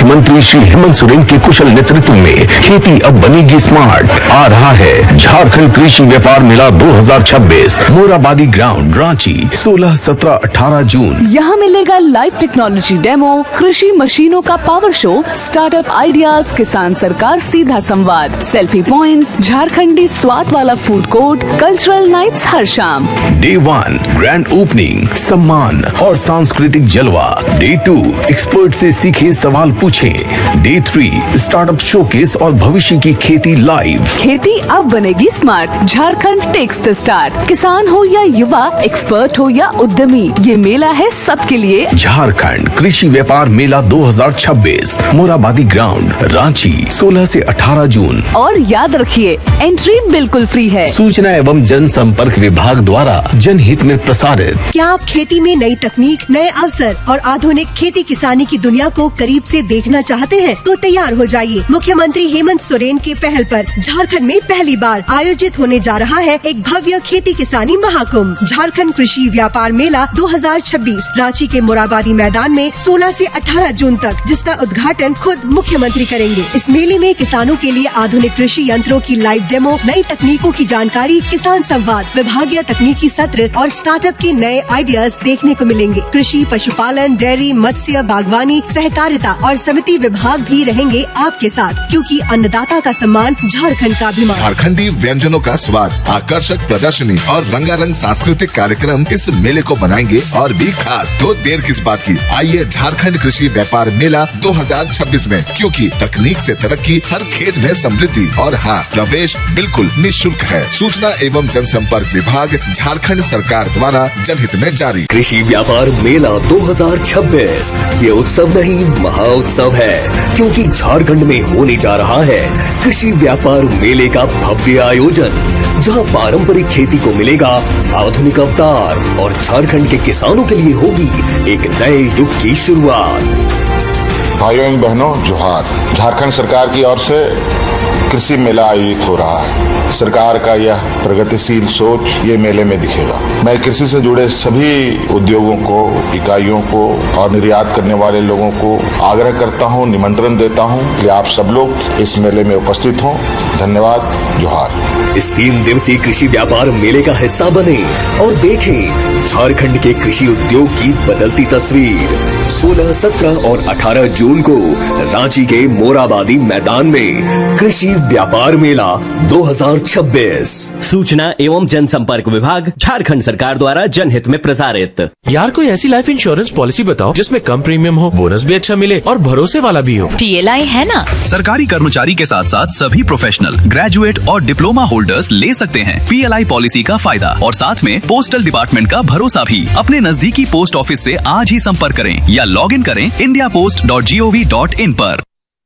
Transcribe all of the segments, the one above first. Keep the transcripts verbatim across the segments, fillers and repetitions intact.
मुख्यमंत्री श्री हेमंत सोरेन के कुशल नेतृत्व में खेती अब बनेगी स्मार्ट। आ रहा है झारखंड कृषि व्यापार मेला दो हज़ार छब्बीस, मोराबादी ग्राउंड, रांची, सोलह, सत्रह, अठारह जून। यहाँ मिलेगा लाइव टेक्नोलॉजी डेमो, कृषि मशीनों का पावर शो, स्टार्टअप आइडियाज, किसान सरकार सीधा संवाद, सेल्फी पॉइंट्स, झारखंडी स्वाद वाला फूड कोर्ट, कल्चरल नाइट्स हर शाम। डे वन ग्रैंड ओपनिंग, सम्मान और सांस्कृतिक जलवा। डे टू एक्सपर्ट से सीखे, सवाल पूछें। डे थ्री स्टार्टअप शोकेस और भविष्य की खेती लाइव। खेती अब बनेगी smart, Jharkhand takes the start. किसान हो या युवा, एक्सपर्ट हो या उद्यमी, ये मेला है सबके लिए। झारखंड कृषि व्यापार मेला दो हज़ार छब्बीस, मोराबादी ग्राउंड, रांची, सोलह से अठारह जून। और याद रखिए, एंट्री बिल्कुल फ्री है। सूचना एवं जनसंपर्क विभाग द्वारा जनहित में प्रसारित। क्या आप खेती में नई तकनीक, नए अवसर और आधुनिक खेती किसानी की दुनिया को करीब से देखना चाहते हैं? तो तैयार हो जाइए। मुख्यमंत्री हेमंत सोरेन के पहल पर झारखंड में पहली बार आयोजित होने जा रहा है एक भव्य खेती किसानी महाकुंभ, झारखंड कृषि व्यापार मेला दो हज़ार छब्बीस, रांची के मोराबादी मैदान में सोलह से अठारह जून तक, जिसका उद्घाटन खुद मुख्यमंत्री करेंगे। इस मेले में किसानों के लिए आधुनिक कृषि यंत्रों की लाइव डेमो, नई तकनीकों की जानकारी, किसान संवाद, विभागीय तकनीकी सत्र और स्टार्टअप के नए आइडियाज देखने को मिलेंगे। कृषि, पशुपालन, डेयरी, मत्स्य, बागवानी, सहकारिता और समिति विभाग भी रहेंगे आपके साथ, क्योंकि अन्नदाता का सम्मान झारखंड का अभिमान। झारखंडी व्यंजनों का स्वाद, आकर्षक प्रदर्शनी और रंगारंग सांस्कृतिक कार्यक्रम इस मेले को बनाएंगे और भी खास। तो देर किस बात की, आइए झारखंड कृषि व्यापार मेला दो हज़ार छब्बीस में, क्योंकि तकनीक से तरक्की, हर खेत में समृद्धि और हाँ, प्रवेश बिल्कुल निःशुल्क है। सूचना एवं जनसंपर्क विभाग, झारखंड सरकार द्वारा जनहित में जारी। कृषि व्यापार मेला दो हज़ार छब्बीस ये उत्सव नहीं, महाउत्सव है, क्योंकि झारखंड में होने जा रहा है कृषि व्यापार मेले का भव्य आयोजन, जहां पारंपरिक खेती को मिलेगा आधुनिक अवतार और झारखंड के किसानों के लिए होगी एक नए युग की शुरुआत। भाइयों एवं बहनों, जोहार। झारखंड सरकार की ओर से कृषि मेला आयोजित हो रहा है। सरकार का यह प्रगतिशील सोच ये मेले में दिखेगा। मैं कृषि से जुड़े सभी उद्योगों को, इकाइयों को और निर्यात करने वाले लोगों को आग्रह करता हूँ, निमंत्रण देता हूँ कि आप सब लोग इस मेले में उपस्थित हों। धन्यवाद, जोहार। इस तीन दिवसीय कृषि व्यापार मेले का हिस्सा बने और देखें झारखंड के कृषि उद्योग की बदलती तस्वीर। सोलह, सत्रह और अठारह जून को रांची के मोराबादी मैदान में कृषि व्यापार मेला दो हज़ार छब्बीस। सूचना एवं जनसंपर्क विभाग, झारखंड सरकार द्वारा जनहित में प्रसारित। यार कोई ऐसी लाइफ इंश्योरेंस पॉलिसी बताओ जिसमें कम प्रीमियम हो, बोनस भी अच्छा मिले और भरोसे वाला भी हो। पीएलआई है ना। सरकारी कर्मचारी के साथ साथ सभी प्रोफेशनल, ग्रेजुएट और डिप्लोमा होल्डर्स ले सकते हैं पीएलआई पॉलिसी का फायदा और साथ में पोस्टल डिपार्टमेंट का भरोसा भी। अपने नजदीकी पोस्ट ऑफिस से आज ही संपर्क करें या लॉग इन करें India post dot G O V dot in पर।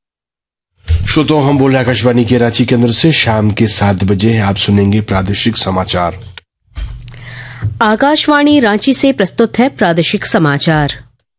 श्रोताओं, हम बोल रहे आकाशवाणी के रांची केंद्र से शाम के सात बजे आप सुनेंगे प्रादेशिक समाचार। आकाशवाणी रांची से प्रस्तुत है प्रादेशिक समाचार।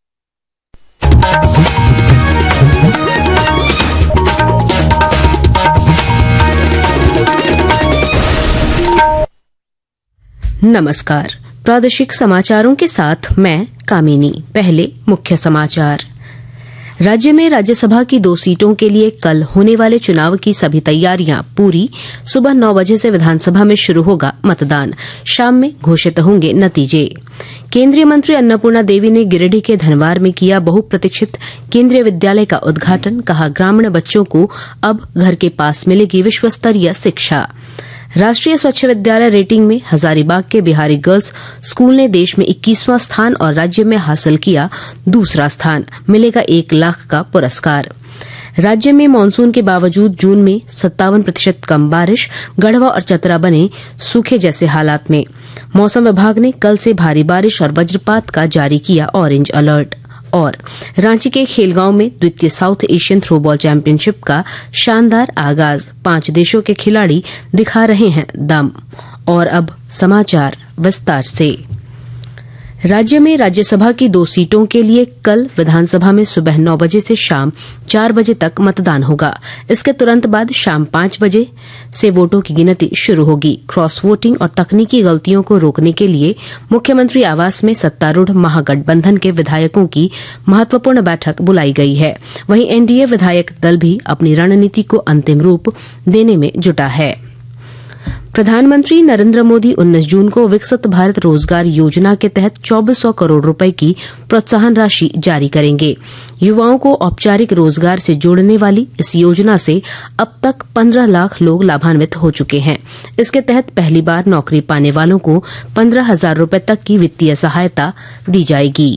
नमस्कार, प्रादेशिक समाचारों के साथ मैं कामिनी। पहले मुख्य समाचार। राज्य में राज्यसभा की दो सीटों के लिए कल होने वाले चुनाव की सभी तैयारियां पूरी। सुबह नौ बजे से विधानसभा में शुरू होगा मतदान। शाम में घोषित होंगे नतीजे। केंद्रीय मंत्री अन्नपूर्णा देवी ने गिरिडीह के धनवार में किया बहुप्रतीक्षित केंद्रीय विद्यालय का उद्घाटन। कहा, ग्रामीण बच्चों को अब घर के पास मिलेगी विश्व स्तरीय शिक्षा। राष्ट्रीय स्वच्छ विद्यालय रेटिंग में हजारीबाग के बिहारी गर्ल्स स्कूल ने देश में इक्कीसवां स्थान और राज्य में हासिल किया दूसरा स्थान। मिलेगा एक लाख का पुरस्कार। राज्य में मानसून के बावजूद जून में सत्तावन प्रतिशत कम बारिश। गढ़वा और चतरा बने सूखे जैसे हालात में। मौसम विभाग ने कल से भारी बारिश और वज्रपात का जारी किया ऑरेंज अलर्ट। और रांची के खेलगांव में द्वितीय साउथ एशियन थ्रोबॉल चैंपियनशिप का शानदार आगाज। पांच देशों के खिलाड़ी दिखा रहे हैं दम। और अब समाचार विस्तार से। राज्य में राज्यसभा की दो सीटों के लिए कल विधानसभा में सुबह नौ बजे से शाम चार बजे तक मतदान होगा। इसके तुरंत बाद शाम पांच बजे से वोटों की गिनती शुरू होगी। क्रॉस वोटिंग और तकनीकी गलतियों को रोकने के लिए मुख्यमंत्री आवास में सत्तारूढ़ महागठबंधन के विधायकों की महत्वपूर्ण बैठक बुलाई गई है। वहीं एनडीए विधायक दल भी अपनी रणनीति को अंतिम रूप देने में जुटा है। प्रधानमंत्री नरेंद्र मोदी उन्नीस जून को विकसित भारत रोजगार योजना के तहत चौबीस सौ करोड़ रुपए की प्रोत्साहन राशि जारी करेंगे। युवाओं को औपचारिक रोजगार से जोड़ने वाली इस योजना से अब तक पंद्रह लाख लोग लाभान्वित हो चुके हैं। इसके तहत पहली बार नौकरी पाने वालों को पंद्रह हजार रुपए तक की वित्तीय सहायता दी जाएगी।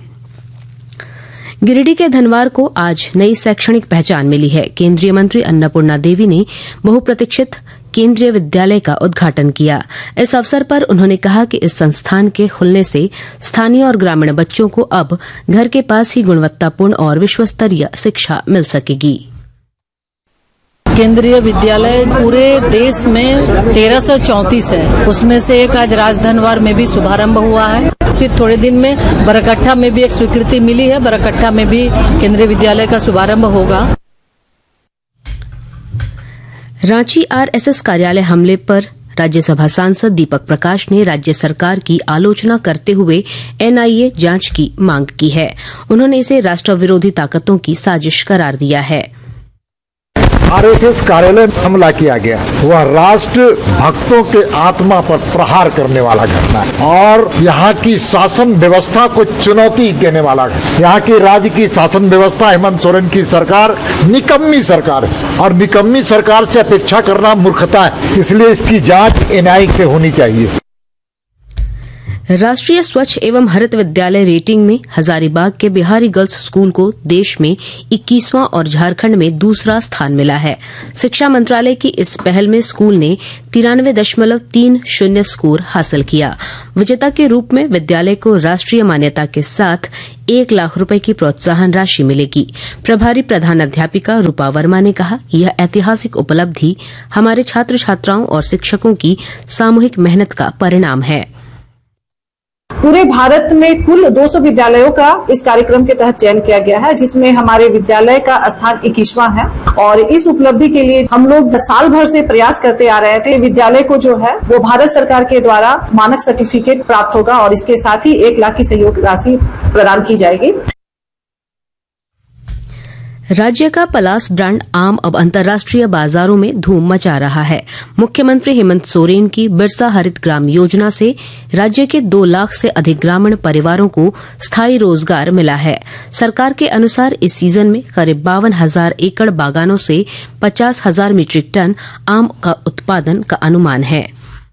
गिरिडीह के धनवार को आज नई शैक्षणिक पहचान मिली है। केंद्रीय मंत्री अन्नपूर्णा देवी ने बहुप्रतीक्षित केंद्रीय विद्यालय का उद्घाटन किया। इस अवसर पर उन्होंने कहा कि इस संस्थान के खुलने से स्थानीय और ग्रामीण बच्चों को अब घर के पास ही गुणवत्तापूर्ण और विश्वस्तरीय शिक्षा मिल सकेगी। केंद्रीय विद्यालय पूरे देश में तेरह सौ चौंतीस है, उसमें से एक आज राजधनवार में भी शुभारंभ हुआ है। फिर थोड़े दिन में बरकट्ठा में भी एक स्वीकृति मिली है, बरकट्ठा में भी केंद्रीय विद्यालय का शुभारंभ होगा। रांची आरएसएस कार्यालय हमले पर राज्यसभा सांसद दीपक प्रकाश ने राज्य सरकार की आलोचना करते हुए एनआईए जांच की मांग की है। उन्होंने इसे राष्ट्र विरोधी ताकतों की साजिश करार दिया है। आरएसएस कार्यालय में हमला किया गया, वह राष्ट्र भक्तों के आत्मा पर प्रहार करने वाला घटना है और यहाँ की शासन व्यवस्था को चुनौती देने वाला है। यहाँ की राज्य की शासन व्यवस्था हेमंत सोरेन की सरकार निकम्मी सरकार है और निकम्मी सरकार से अपेक्षा करना मूर्खता है, इसलिए इसकी जांच एनआईए से होनी चाहिए। राष्ट्रीय स्वच्छ एवं हरित विद्यालय रेटिंग में हजारीबाग के बिहारी गर्ल्स स्कूल को देश में इक्कीसवां और झारखंड में दूसरा स्थान मिला है। शिक्षा मंत्रालय की इस पहल में स्कूल ने तिरानवे दशमलव तीन शून्य स्कोर हासिल किया। विजेता के रूप में विद्यालय को राष्ट्रीय मान्यता के साथ एक लाख रुपए की प्रोत्साहन राशि मिलेगी। प्रभारी प्रधानाध्यापिका रूपा वर्मा ने कहा कि यह ऐतिहासिक उपलब्धि हमारे छात्र छात्राओं और शिक्षकों की सामूहिक मेहनत का परिणाम है। पूरे भारत में कुल दो सौ विद्यालयों का इस कार्यक्रम के तहत चयन किया गया है, जिसमें हमारे विद्यालय का स्थान इक्कीसवां है और इस उपलब्धि के लिए हम लोग साल भर से प्रयास करते आ रहे थे। विद्यालय को जो है वो भारत सरकार के द्वारा मानक सर्टिफिकेट प्राप्त होगा और इसके साथ ही एक लाख की सहयोग राशि प्रदान की जाएगी। राज्य का पलास ब्रांड आम अब अंतर्राष्ट्रीय बाजारों में धूम मचा रहा है। मुख्यमंत्री हेमंत सोरेन की बिरसा हरित ग्राम योजना से राज्य के दो लाख से अधिक ग्रामीण परिवारों को स्थायी रोजगार मिला है। सरकार के अनुसार इस सीजन में करीब बावन हजार एकड़ बागानों से पचास हजार मीट्रिक टन आम का उत्पादन का अनुमान है।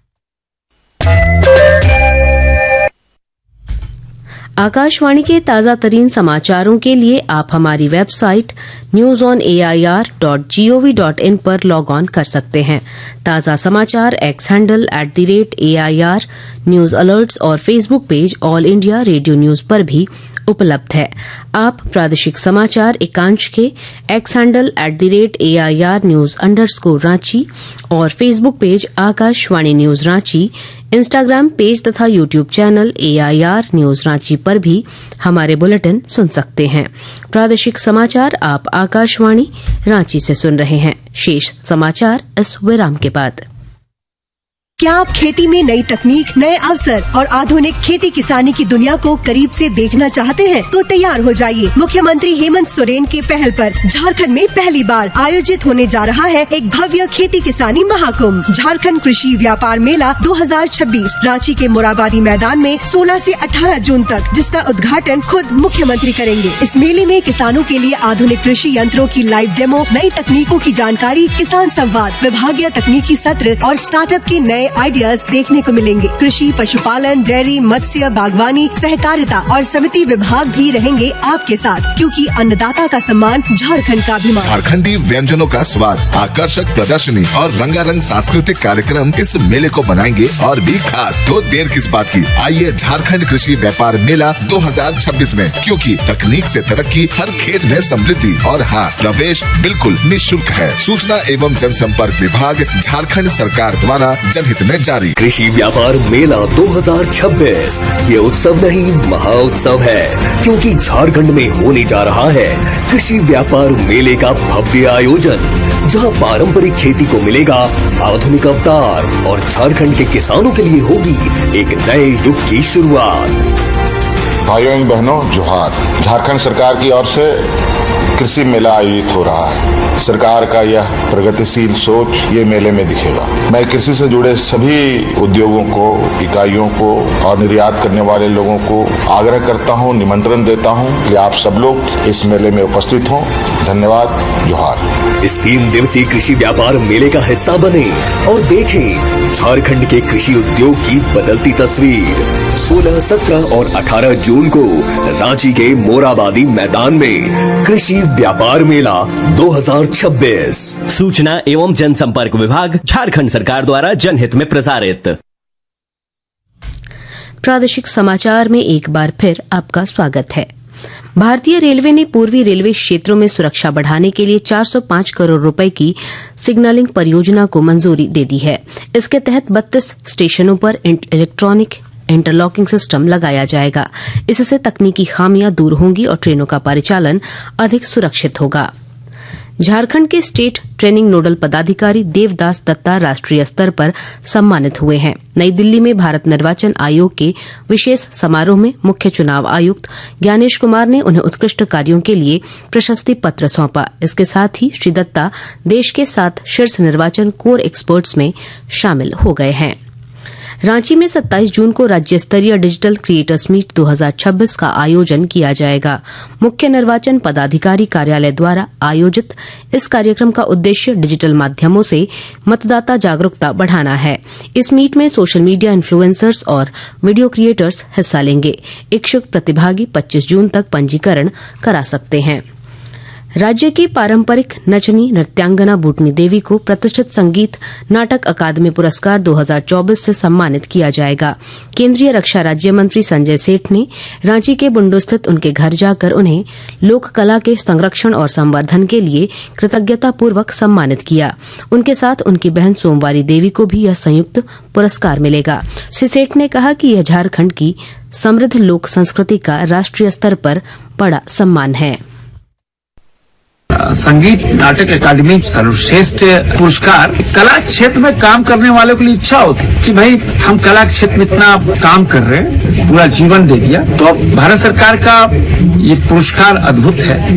आकाशवाणी के ताजा तरीन समाचारों के लिए आप हमारी website news on A I R dot G O V dot in पर लॉग ऑन कर सकते हैं। ताजा समाचार x handle at the rate A I R news alerts और Facebook page all India radio news पर भी उपलब्ध है। आप प्रादेशिक समाचार एकांश के x handle at the rate A I R news underscore Ranchi और Facebook page Akashvani news Ranchi, Instagram page तथा YouTube channel A I R news Ranchi पर भी हमारे बुलेटिन सुन सकते हैं। प्रादेशिक समाचार आप आकाशवाणी रांची से सुन रहे हैं। शेष समाचार इस विराम के बाद। क्या आप खेती में नई तकनीक, नए अवसर और आधुनिक खेती किसानी की दुनिया को करीब से देखना चाहते हैं? तो तैयार हो जाइए। मुख्यमंत्री हेमंत सोरेन के पहल पर झारखंड में पहली बार आयोजित होने जा रहा है एक भव्य खेती किसानी महाकुंभ, झारखंड कृषि व्यापार मेला दो हज़ार छब्बीस, रांची के मोराबादी मैदान में सोलह से अठारह जून तक, जिसका उद्घाटन खुद मुख्यमंत्री करेंगे। इस मेले में किसानों के लिए आधुनिक कृषि यंत्रों की लाइव डेमो, नई तकनीकों की जानकारी, किसान संवाद, विभागीय तकनीकी सत्र और स्टार्टअप के नए आइडियाज देखने को मिलेंगे। कृषि, पशुपालन, डेयरी, मत्स्य, बागवानी, सहकारिता और समिति विभाग भी रहेंगे आपके साथ, क्योंकि अन्नदाता का सम्मान झारखंड का अभिमान। झारखंडी व्यंजनों का स्वाद, आकर्षक प्रदर्शनी और रंगारंग सांस्कृतिक कार्यक्रम इस मेले को बनाएंगे और भी खास। तो देर किस बात की, आइए झारखंड कृषि व्यापार मेला दो हज़ार छब्बीस में, क्योंकि तकनीक से तरक्की, हर खेत में समृद्धि और हाँ, प्रवेश बिल्कुल निःशुल्क है। सूचना एवं जनसंपर्क विभाग, झारखंड सरकार द्वारा जनहित वेबसाइट में जारी। कृषि व्यापार मेला दो हज़ार छब्बीस ये उत्सव नहीं महा उत्सव है, क्योंकि झारखंड में होने जा रहा है कृषि व्यापार मेले का भव्य आयोजन, जहां पारंपरिक खेती को मिलेगा आधुनिक अवतार और झारखंड के किसानों के लिए होगी एक नए युग की शुरुआत। भाइयों एवं बहनों, जोहार। झारखंड सरकार की ओर से कृषि मेला आयोजित हो रहा है। सरकार का यह प्रगतिशील सोच ये मेले में दिखेगा। मैं कृषि से जुड़े सभी उद्योगों को, इकाइयों को और निर्यात करने वाले लोगों को आग्रह करता हूँ, निमंत्रण देता हूँ कि आप सब लोग इस मेले में उपस्थित हों। धन्यवाद। जोहार। इस तीन दिवसीय कृषि व्यापार मेले का हिस्सा बने और देखें झारखंड के कृषि उद्योग की बदलती तस्वीर। सोलह, सत्रह और अठारह जून को रांची के मोराबादी मैदान में कृषि व्यापार मेला दो हज़ार छब्बीस। सूचना एवं जनसंपर्क विभाग, झारखंड सरकार द्वारा जनहित में प्रसारित। प्रादेशिक समाचार में एक बार फिर आपका स्वागत है। भारतीय रेलवे ने पूर्वी रेलवे क्षेत्रों में सुरक्षा बढ़ाने के लिए चार सौ पाँच करोड़ रुपए की सिग्नलिंग परियोजना को मंजूरी दे दी है। इसके तहत बत्तीस स्टेशनों पर इलेक्ट्रॉनिक इंटरलॉकिंग सिस्टम लगाया जाएगा। इससे तकनीकी खामियां दूर होंगी और ट्रेनों का परिचालन अधिक सुरक्षित होगा। झारखंड के स्टेट ट्रेनिंग नोडल पदाधिकारी देवदास दत्ता राष्ट्रीय स्तर पर सम्मानित हुए हैं। नई दिल्ली में भारत निर्वाचन आयोग के विशेष समारोह में मुख्य चुनाव आयुक्त ज्ञानेश कुमार ने उन्हें उत्कृष्ट कार्यों के लिए प्रशस्ति पत्र सौंपा। इसके साथ ही श्री दत्ता देश के सात शीर्ष निर्वाचन कोर एक्सपर्ट्स में शामिल हो गए हैं। रांची में सत्ताईस जून को राज्य स्तरीय डिजिटल क्रिएटर्स मीट दो हज़ार छब्बीस का आयोजन किया जाएगा। मुख्य निर्वाचन पदाधिकारी कार्यालय द्वारा आयोजित इस कार्यक्रम का उद्देश्य डिजिटल माध्यमों से मतदाता जागरूकता बढ़ाना है। इस मीट में सोशल मीडिया इन्फ्लुएंसर्स और वीडियो क्रिएटर्स हिस्सा लेंगे। इच्छुक प्रतिभागी पच्चीस जून तक पंजीकरण करा सकते हैं। राज्य की पारंपरिक नचनी नृत्यांगना बूटनी देवी को प्रतिष्ठित संगीत नाटक अकादमी पुरस्कार दो हज़ार चौबीस से सम्मानित किया जाएगा। केंद्रीय रक्षा राज्य मंत्री संजय सेठ ने रांची के बुंडू स्थित उनके घर जाकर उन्हें लोक कला के संरक्षण और संवर्धन के लिए कृतज्ञतापूर्वक सम्मानित किया। उनके साथ उनकी बहन सोमवारी देवी को भी यह संयुक्त पुरस्कार मिलेगा। श्री सेठ ने कहा कि यह झारखंड की समृद्ध लोक संस्कृति का राष्ट्रीय स्तर पर बड़ा सम्मान है। संगीत नाटक अकादमी सर्वश्रेष्ठ पुरस्कार कला क्षेत्र में काम करने वालों के लिए इच्छा होती कि भाई हम कला क्षेत्र में इतना काम कर रहे हैं, पूरा जीवन दे दिया, तो भारत सरकार का ये पुरस्कार अद्भुत है।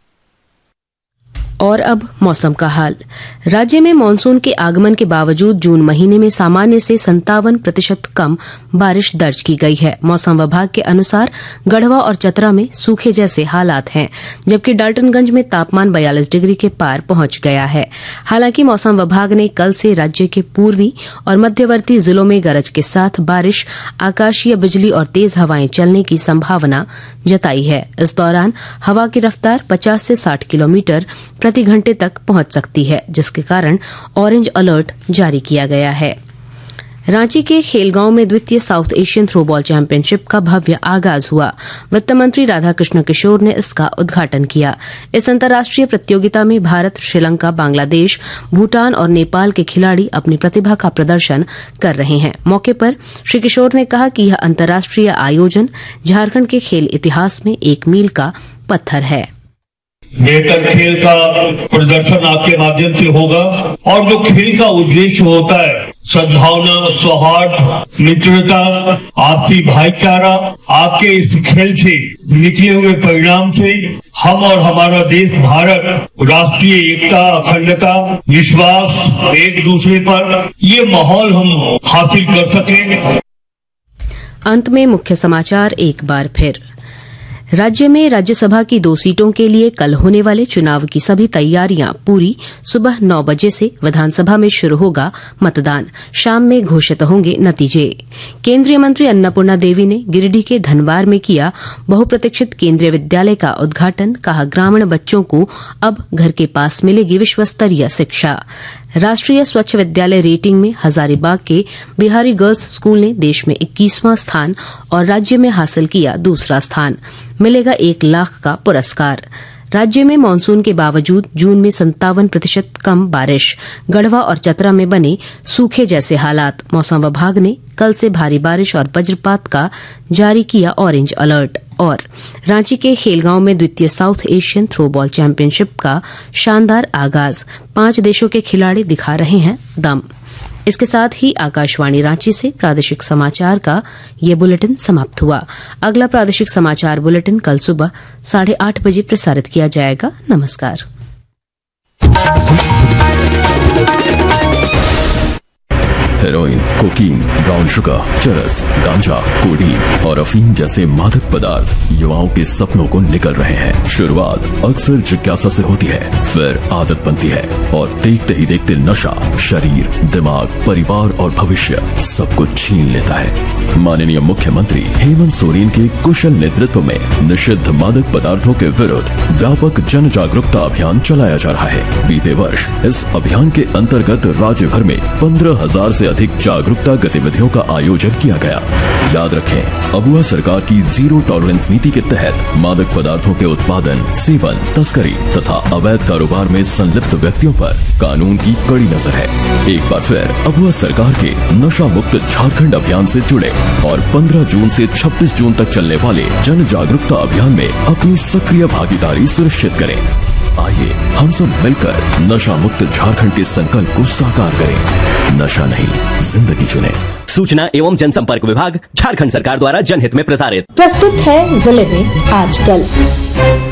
और अब मौसम का हाल। राज्य में मानसून के आगमन के बावजूद जून महीने में सामान्य से संतावन प्रतिशत कम बारिश दर्ज की गई है। मौसम विभाग के अनुसार गढ़वा और चतरा में सूखे जैसे हालात हैं, जबकि डाल्टनगंज में तापमान बयालीस डिग्री के पार पहुंच गया है। हालांकि मौसम विभाग ने कल से राज्य के पूर्वी और मध्यवर्ती जिलों में गरज के साथ बारिश, आकाशीय बिजली और तेज हवाएं चलने की संभावना जताई है। इस दौरान हवा की रफ्तार पचास से साठ किलोमीटर प्रति घंटे तक पहुंच सकती है, जिसके कारण ऑरेंज अलर्ट जारी किया गया है। रांची के खेलगांव में द्वितीय साउथ एशियन थ्रोबॉल चैंपियनशिप का भव्य आगाज हुआ। वित्त मंत्री राधाकृष्ण किशोर ने इसका उद्घाटन किया। इस अंतर्राष्ट्रीय प्रतियोगिता में भारत, श्रीलंका, बांग्लादेश, भूटान और नेपाल के खिलाड़ी अपनी प्रतिभा का प्रदर्शन कर रहे हैं। मौके पर श्री किशोर ने कहा कि यह अंतर्राष्ट्रीय आयोजन झारखंड के खेल इतिहास में एक मील का पत्थर है। बेहतर खेल का प्रदर्शन आपके माध्यम से होगा और जो खेल का उद्देश्य होता है सद्भावना, सौहार्द, मित्रता, आपसी भाईचारा, आपके इस खेल से निकले हुए परिणाम से हम और हमारा देश भारत राष्ट्रीय एकता, अखंडता, विश्वास एक दूसरे पर ये माहौल हम हासिल कर सकें। अंत में मुख्य समाचार एक बार फिर। राज्य में राज्यसभा की दो सीटों के लिए कल होने वाले चुनाव की सभी तैयारियां पूरी। सुबह नौ बजे से विधानसभा में शुरू होगा मतदान। शाम में घोषित होंगे नतीजे। केंद्रीय मंत्री अन्नपूर्णा देवी ने गिरिडीह के धनवार में किया बहुप्रतीक्षित केंद्रीय विद्यालय का उद्घाटन। कहा, ग्रामीण बच्चों को अब घर के पास मिलेगी विश्व स्तरीय शिक्षा। राष्ट्रीय स्वच्छ विद्यालय रेटिंग में हजारीबाग के बिहारी गर्ल्स स्कूल ने देश में इक्कीसवां स्थान और राज्य में हासिल किया दूसरा स्थान। मिलेगा एक लाख का पुरस्कार। राज्य में मानसून के बावजूद जून में संतावन प्रतिशत कम बारिश, गढ़वा और चतरा में बने सूखे जैसे हालात। मौसम विभाग ने कल से भारी बारिश और वज्रपात का जारी किया ऑरेंज अलर्ट। और रांची के खेलगांव में द्वितीय साउथ एशियन थ्रोबॉल चैंपियनशिप का शानदार आगाज, पांच देशों के खिलाड़ी दिखा रहे हैं दम। इसके साथ ही आकाशवाणी रांची से प्रादेशिक समाचार का ये बुलेटिन समाप्त हुआ। अगला प्रादेशिक समाचार बुलेटिन कल सुबह साढ़े आठ बजे प्रसारित किया जाएगा। नमस्कार। हेरोइन, कोकीन, ब्राउन शुगर, चरस, गांजा, कोडीन और अफीम जैसे मादक पदार्थ युवाओं के सपनों को निकल रहे हैं। शुरुआत अक्सर जिज्ञासा से होती है, फिर आदत बनती है और देखते ही देखते नशा शरीर, दिमाग, परिवार और भविष्य सब कुछ छीन लेता है। माननीय मुख्यमंत्री हेमंत सोरेन के कुशल नेतृत्व में निषिद्ध मादक पदार्थों के विरुद्ध व्यापक जन जागरूकता अभियान चलाया जा रहा है। बीते वर्ष इस अभियान के अंतर्गत राज्य भर में पंद्रह हजार से अधिक जागरूकता गतिविधियों का आयोजन किया गया। याद रखें, अबुआ सरकार की जीरो टॉलरेंस नीति के तहत मादक पदार्थों के उत्पादन, सेवन, तस्करी तथा अवैध कारोबार में संलिप्त व्यक्तियों पर कानून की कड़ी नजर है। एक बार फिर अबुआ सरकार के नशा मुक्त झारखंड अभियान से जुड़े और पंद्रह जून से छब्बीस जून तक चलने वाले जन जागरूकता अभियान में अपनी सक्रिय भागीदारी सुनिश्चित करें। आइए हम सब मिलकर नशा मुक्त झारखंड के संकल्प को साकार करें। नशा नहीं, जिंदगी चुने। सूचना एवं जनसंपर्क विभाग झारखंड सरकार द्वारा जनहित में प्रसारित। प्रस्तुत है जिले में आजकल।